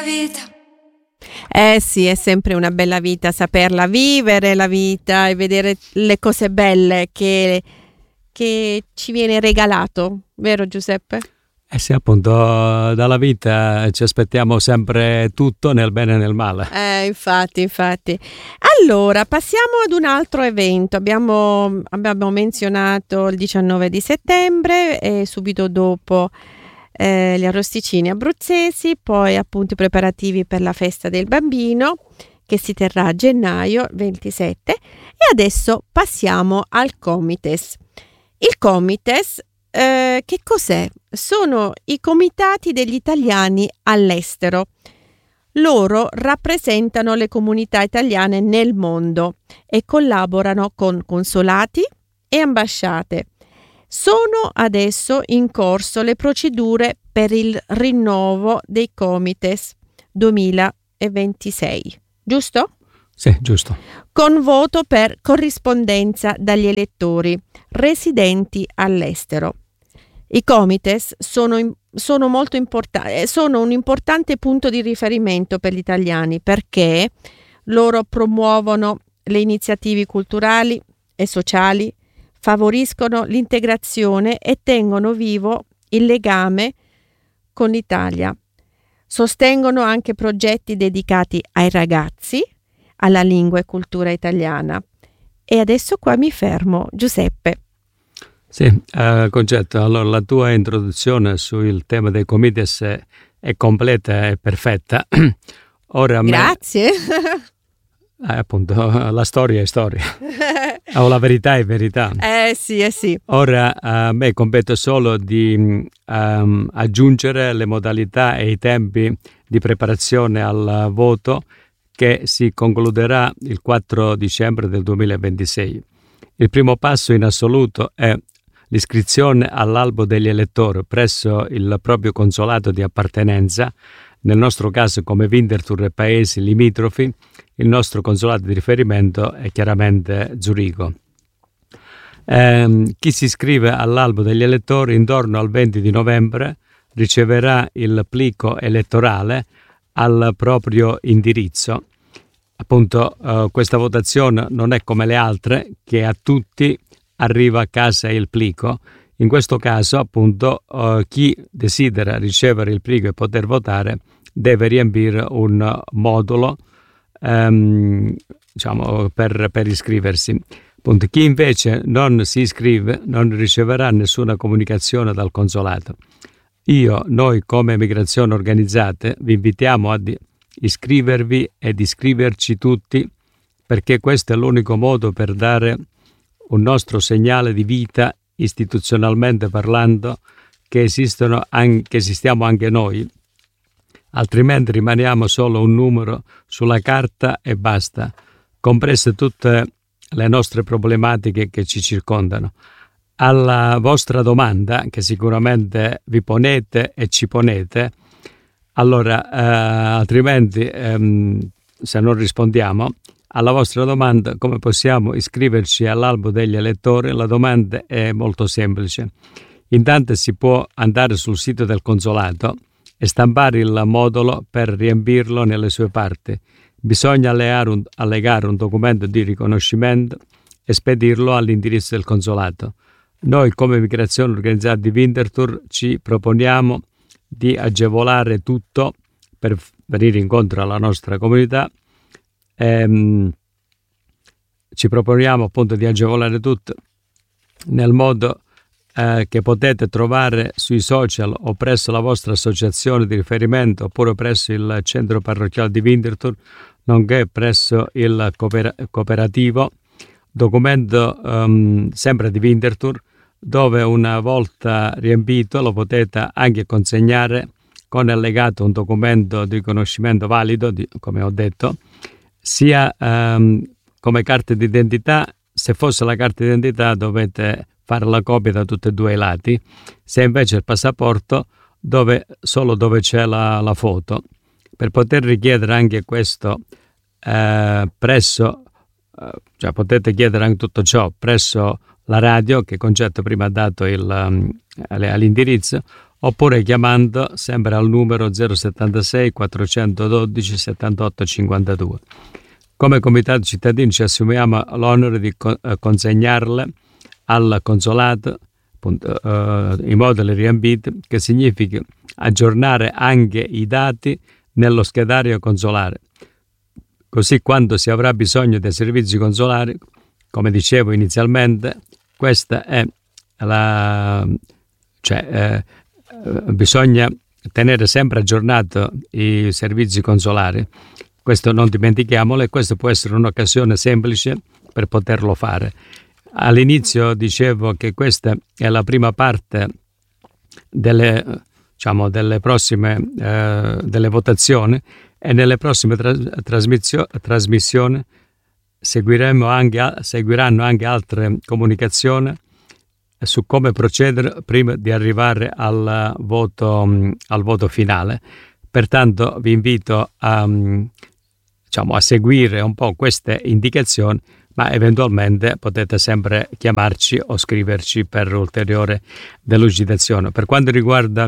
Vita. Sì, è sempre una bella vita saperla vivere la vita e vedere le cose belle che ci viene regalato, vero Giuseppe? Sì, appunto, dalla vita ci aspettiamo sempre tutto nel bene e nel male. Infatti. Allora, passiamo ad un altro evento. Abbiamo menzionato il 19 di settembre e subito dopo gli arrosticini abruzzesi, poi appunto i preparativi per la festa del bambino che si terrà a gennaio 27 e adesso passiamo al Comites. Il Comites che cos'è? Sono i comitati degli italiani all'estero. Loro rappresentano le comunità italiane nel mondo e collaborano con consolati e ambasciate. Sono adesso in corso le procedure per il rinnovo dei Comites 2026, giusto? Sì, giusto. Con voto per corrispondenza dagli elettori residenti all'estero. I Comites sono molto importanti, sono un importante punto di riferimento per gli italiani perché loro promuovono le iniziative culturali e sociali, favoriscono l'integrazione e tengono vivo il legame con l'Italia. Sostengono anche progetti dedicati ai ragazzi, alla lingua e cultura italiana. E adesso qua mi fermo. Giuseppe. Sì, Concetto, allora la tua introduzione sul tema dei comites è completa e perfetta. Ora Grazie. Appunto, la storia è storia. O la verità è verità. Sì. Ora a me compete solo di aggiungere le modalità e i tempi di preparazione al voto che si concluderà il 4 dicembre del 2026. Il primo passo in assoluto è l'iscrizione all'albo degli elettori presso il proprio consolato di appartenenza, nel nostro caso come Winterthur e paesi limitrofi. Il nostro consolato di riferimento è chiaramente Zurigo. Chi si iscrive all'albo degli elettori intorno al 20 di novembre riceverà il plico elettorale al proprio indirizzo. Appunto, questa votazione non è come le altre, che a tutti arriva a casa il plico. In questo caso, appunto, chi desidera ricevere il plico e poter votare deve riempire un modulo per iscriversi. Appunto, chi invece non si iscrive non riceverà nessuna comunicazione dal consolato. Noi come Migrazioni Organizzate vi invitiamo ad iscrivervi ed iscriverci tutti, perché questo è l'unico modo per dare un nostro segnale di vita istituzionalmente parlando, che esistiamo anche noi, altrimenti rimaniamo solo un numero sulla carta e basta, comprese tutte le nostre problematiche che ci circondano. Alla vostra domanda, che sicuramente vi ponete e ci ponete, allora altrimenti se non rispondiamo alla vostra domanda come possiamo iscriverci all'albo degli elettori, la domanda è molto semplice. Intanto si può andare sul sito del consolato e stampare il modulo per riempirlo nelle sue parti. Bisogna allegare un documento di riconoscimento e spedirlo all'indirizzo del consolato. Noi come Migrazioni Organizzate di Winterthur ci proponiamo di agevolare tutto per venire incontro alla nostra comunità. Ci proponiamo appunto di agevolare tutto nel modo che potete trovare sui social o presso la vostra associazione di riferimento oppure presso il centro parrocchiale di Winterthur, nonché presso il cooperativo, documento sempre di Winterthur, dove una volta riempito lo potete anche consegnare con allegato un documento di riconoscimento valido, come ho detto, sia come carta d'identità. Se fosse la carta d'identità dovete fare la copia da tutti e due i lati, se invece il passaporto solo dove c'è la foto. Per poter richiedere anche questo potete chiedere anche tutto ciò presso la radio che Concetto prima ha dato all'indirizzo, oppure chiamando sempre al numero 076 412 78 52. Come Comitato Cittadini ci assumiamo l'onere di consegnarle al consolato i moduli riambiti, che significa aggiornare anche i dati nello schedario consolare. Così quando si avrà bisogno dei servizi consolari, come dicevo inizialmente, questa è bisogna tenere sempre aggiornato i servizi consolari. Questo non dimentichiamolo, e questo può essere un'occasione semplice per poterlo fare. All'inizio dicevo che questa è la prima parte delle prossime delle votazioni, e nelle prossime trasmissioni seguiranno anche altre comunicazioni su come procedere prima di arrivare al voto finale. Pertanto vi invito a seguire un po' queste indicazioni, ma eventualmente potete sempre chiamarci o scriverci per ulteriore delucidazione. Per quanto riguarda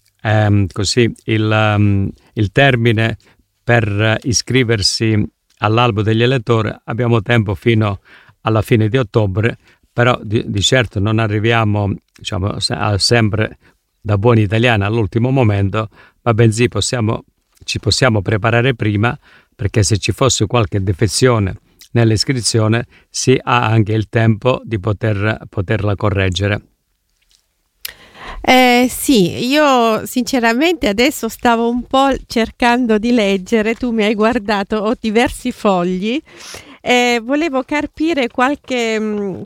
il termine per iscriversi all'albo degli elettori, abbiamo tempo fino alla fine di ottobre, però di certo non arriviamo sempre da buoni italiani all'ultimo momento, ma bensì ci possiamo preparare prima, perché se ci fosse qualche defezione nell'iscrizione si ha anche il tempo di poterla correggere. Sì, io sinceramente adesso stavo un po' cercando di leggere, tu mi hai guardato, ho diversi fogli. Volevo capire qualche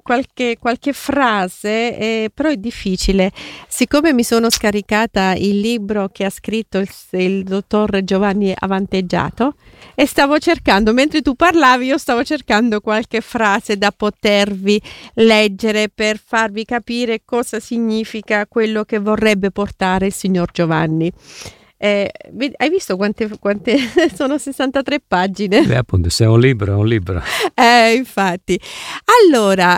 frase, però è difficile. Siccome mi sono scaricata il libro che ha scritto il dottor Giovanni Avanteggiato, e stavo cercando, mentre tu parlavi, io stavo cercando qualche frase da potervi leggere per farvi capire cosa significa quello che vorrebbe portare il signor Giovanni. Hai visto quante sono 63 pagine? Beh, appunto, se è un libro, è un libro. Infatti. Allora,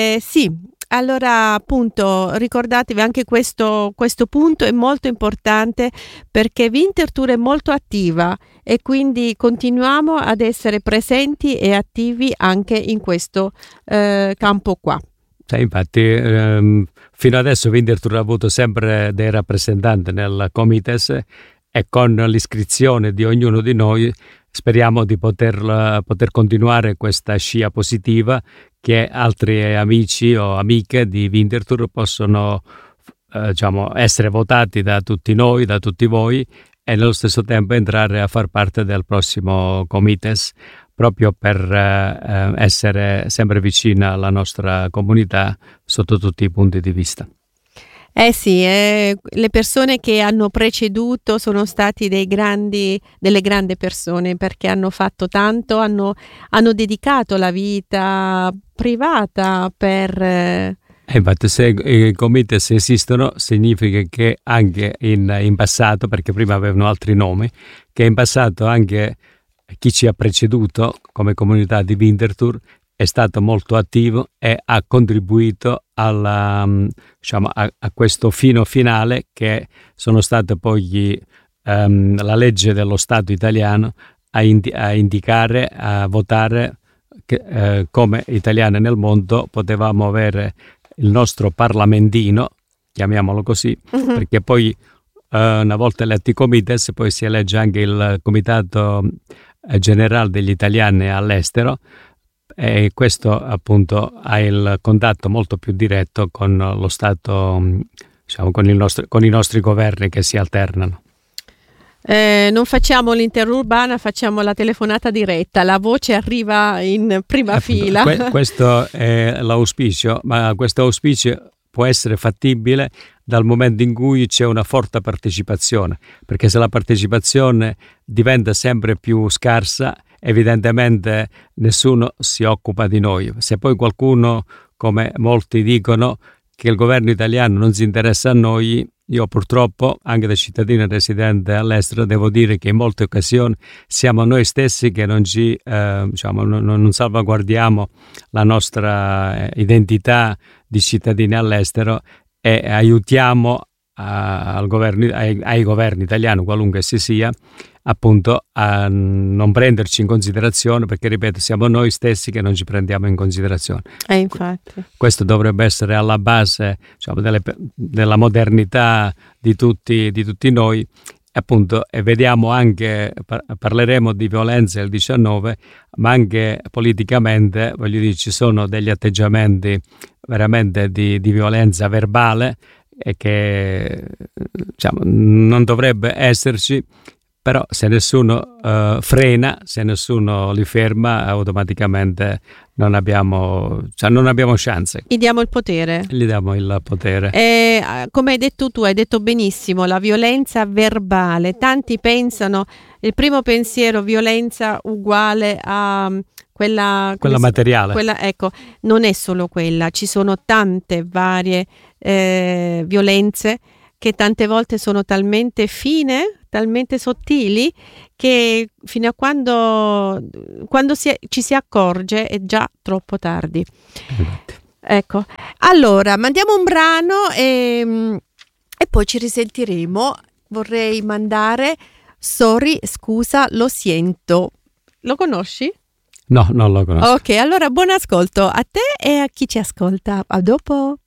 appunto, ricordatevi anche questo punto è molto importante, perché Winterthur è molto attiva e quindi continuiamo ad essere presenti e attivi anche in questo campo qua. Infatti, fino adesso Winterthur ha avuto sempre dei rappresentanti nel Comites, e con l'iscrizione di ognuno di noi speriamo di poter continuare questa scia positiva, che altri amici o amiche di Winterthur possono essere votati da tutti noi, da tutti voi, e nello stesso tempo entrare a far parte del prossimo Comites, proprio per essere sempre vicina alla nostra comunità sotto tutti i punti di vista. Sì, le persone che hanno preceduto sono stati delle grandi persone, perché hanno fatto tanto, hanno dedicato la vita privata per... Infatti, se i comites esistono, significa che anche in passato, perché prima avevano altri nomi, che in passato anche chi ci ha preceduto come comunità di Winterthur è stato molto attivo e ha contribuito a questo fino finale, che sono state poi la legge dello Stato italiano a indicare, a votare che come italiani nel mondo potevamo avere il nostro parlamentino, chiamiamolo così, perché poi una volta eletti comites poi si elegge anche il Comitato Generale degli Italiani all'estero, e questo appunto ha il contatto molto più diretto con lo Stato, con i nostri governi che si alternano. Non facciamo l'interurbana, facciamo la telefonata diretta, la voce arriva in prima fila. Questo è l'auspicio, ma questo auspicio può essere fattibile dal momento in cui c'è una forte partecipazione, perché se la partecipazione diventa sempre più scarsa, evidentemente nessuno si occupa di noi. Se poi qualcuno, come molti dicono, che il governo italiano non si interessa a noi, io purtroppo, anche da cittadino residente all'estero, devo dire che in molte occasioni siamo noi stessi che non salvaguardiamo la nostra identità di cittadini all'estero, e aiutiamo al governo, ai governi italiani, qualunque essi sia, appunto a non prenderci in considerazione, perché ripeto, siamo noi stessi che non ci prendiamo in considerazione. Infatti. Questo dovrebbe essere alla base, diciamo, della modernità di tutti noi. Appunto, e vediamo anche, parleremo di violenza il 19, ma anche politicamente, voglio dire, ci sono degli atteggiamenti veramente di violenza verbale e che, diciamo, non dovrebbe esserci, però se nessuno frena, se nessuno li ferma, automaticamente non abbiamo chance. Gli diamo il potere. Gli diamo il potere. Come hai detto tu, hai detto benissimo, la violenza verbale. Tanti pensano, il primo pensiero, violenza uguale a quella materiale. Ecco, non è solo quella, ci sono tante varie violenze che tante volte sono talmente fine, talmente sottili, che fino a quando ci si accorge è già troppo tardi. Ecco, allora mandiamo un brano e poi ci risentiremo. Vorrei mandare Sorry, scusa, lo siento. Lo conosci? No, non lo conosco. Ok, allora buon ascolto a te e a chi ci ascolta. A dopo.